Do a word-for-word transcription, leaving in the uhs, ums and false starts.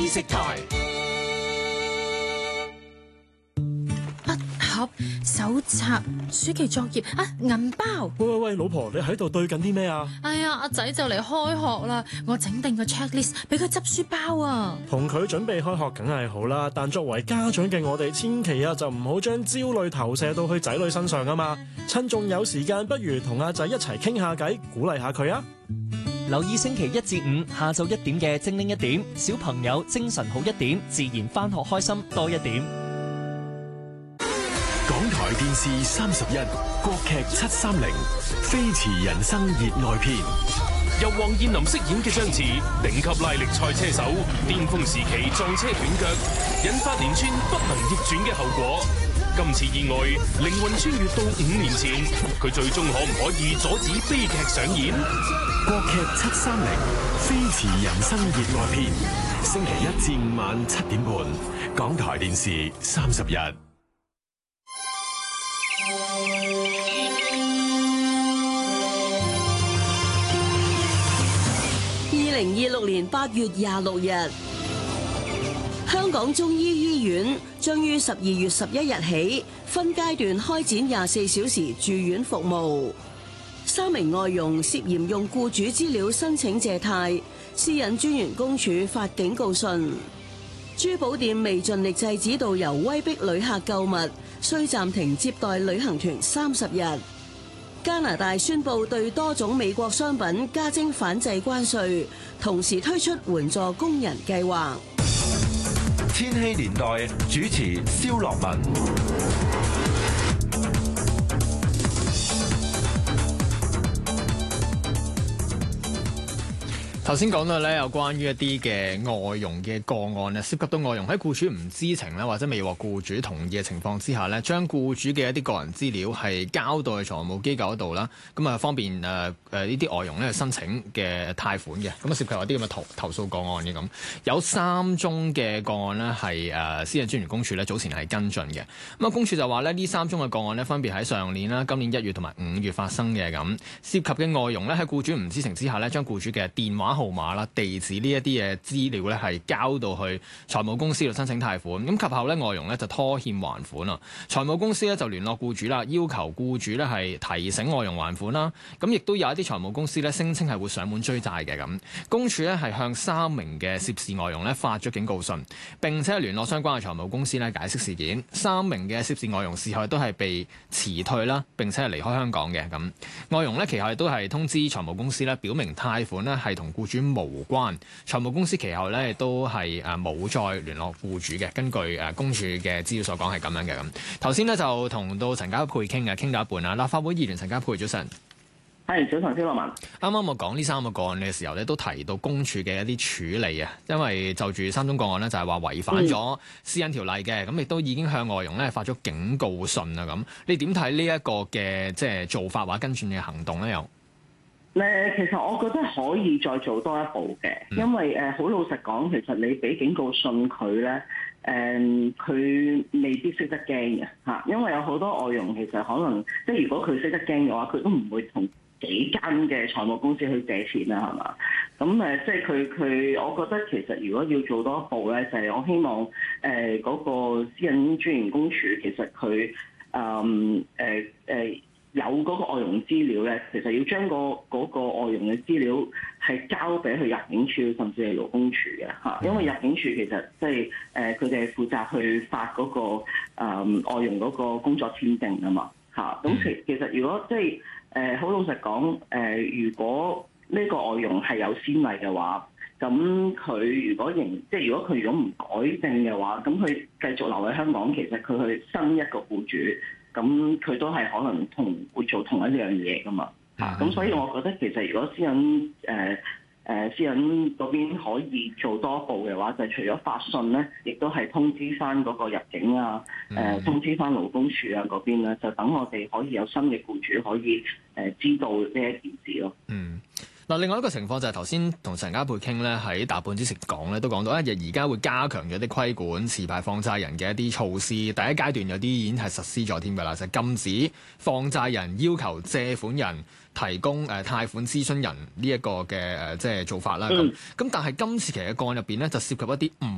識台。 筆盒、手冊、暑期作業啊，銀包。 喂喂喂，老婆，你喺度對緊啲咩啊？ 哎呀，阿仔就嚟開學啦，我整定個 checklist 俾佢執書包啊。 同佢準備開學梗係好啦，但作為家長嘅我哋，千祈啊就唔好將焦慮投射到去仔女身上啊嘛。趁仲有時間，不如同阿仔一齊傾下偈，鼓勵下佢啊！ 留意星期一至五下晝一點嘅精靈一點，小朋友精神好一點，自然返學開心多一點。 港台電視三十一，國劇七三零，飛馳人生熱愛篇。 由黃燕琳飾演嘅張弛，頂級拉力賽車手，巔峰時期撞車斷腳，引發連串不能逆轉嘅後果。今次意外，靈魂穿越到五年前，佢最終可唔可以阻止悲劇上演？ 國劇七三零，飛馳人生熱愛篇，星期一至五晚七點半，港台電視三十一。 二零二六年八月廿六日，香港中醫醫院將於十二月十一日起分階段開展廿四小時住院服務。三名外傭涉嫌用僱主資料申請借貸，私隱專員公署發警告信。珠寶店未盡力制止導遊威逼旅客購物，需暫停接待旅行團三十日。加拿大宣布對多種美國商品加徵反制關稅，同時推出援助工人計劃。 千禧年代主持蕭樂文。 頭先講到咧，有關於一啲嘅外傭嘅個案咧，涉及到外傭喺僱主唔知情咧，或者未獲僱主同意嘅情況之下咧，將僱主嘅一啲個人資料係交到去財務機構嗰度啦，咁啊方便誒誒呢啲外傭咧申請嘅貸款嘅，咁啊涉及有啲咁嘅投投訴個案嘅咁，有三宗嘅個案呢係誒私隱專員公署咧早前係跟進嘅，咁啊公署就話咧呢三宗嘅個案呢分別喺上年啦、今年一月同埋五月發生嘅咁，涉及嘅外傭咧喺僱主唔知情之下咧，將僱主嘅電話號碼啦、地址呢一啲嘅資料咧，係交到去財務公司度申請貸款。咁及後咧，外傭咧就拖欠還款啦。財務公司咧就聯絡僱主啦，要求僱主咧係提醒外傭還款啦。咁亦都有一啲財務公司咧聲稱係會上門追債嘅咁。公署咧係向三名嘅涉事外傭咧發咗警告信，並且係聯絡相關嘅財務公司咧解釋事件。三名嘅涉事外傭事後都係被辭退啦，並且係離開香港嘅咁。外傭咧其後都係通知財務公司咧，表明貸款咧係同僱主無關，財務公司其後咧都係誒冇再聯絡僱主嘅。根據誒公署嘅資料所講係咁樣嘅咁。頭先咧就同到陳家珮傾嘅，傾到一半啦。立法會議員陳家珮，早晨。 係早晨，蕭樂文。 啱啱我講呢三個個案嘅時候咧，都提到公署嘅一啲處理啊，因為就住三宗個案咧，就係話違反咗私隱條例嘅，咁亦都已經向外傭咧發咗警告信啊。咁你點睇呢一個嘅即係做法或者跟進嘅行動咧？又？ 誒，其實我覺得可以再做多一步嘅，因為誒好老實講，其實你俾警告信佢咧，誒佢未必識得驚嘅嚇，因為有好多外傭其實可能即係如果佢識得驚嘅話，佢都唔會同幾間嘅財務公司去借錢啦，係嘛？咁誒，即係佢佢，我覺得其實如果要做多一步咧，就係、是、我希望誒嗰、呃那個私隱專員公署其實佢誒誒誒。有嗰個外傭資料咧，其實要將個嗰個外傭嘅資料係交俾去入境處甚至係勞工處嘅嚇，因為入境處其實即係誒佢哋係負責去發嗰、嗰個誒、呃、外傭嗰個工作簽證啊嘛嚇，咁其其實如果即係誒好老實講誒、呃，如果呢個外傭係有先例嘅話，咁佢如果仍即係如果佢如果唔改正嘅話，咁佢繼續留喺香港，其實佢去新一個僱主。咁佢都係可能同會做同一樣嘢噶嘛，嚇咁、嗯、所以我覺得其實如果私隱誒誒私隱嗰邊可以做多一步嘅話，就係、除咗發信咧，亦都係通知翻嗰個入境啊，誒、呃、通知翻勞工處啊嗰邊咧，就等我哋可以有新嘅僱主可以誒知道呢一件事咯。 嗯。嗱，另外一個情況就係頭先同陳家珮傾咧，喺大半之前講咧，都講到一日而家會加強咗啲規管持牌放債人嘅一啲措施。第一階段有啲已經係實施咗添㗎啦，就係、禁止放債人要求借款人提供誒、呃、貸款諮詢人呢一個嘅誒即係做法啦。咁咁、嗯、但係今次其實個案入邊咧，就涉及一啲唔